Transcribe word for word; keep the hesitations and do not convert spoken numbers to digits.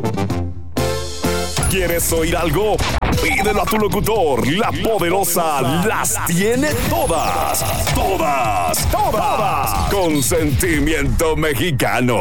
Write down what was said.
¿Quieres oír algo? Pídelo a tu locutor. La poderosa las tiene todas. Todas, todas. Con sentimiento mexicano.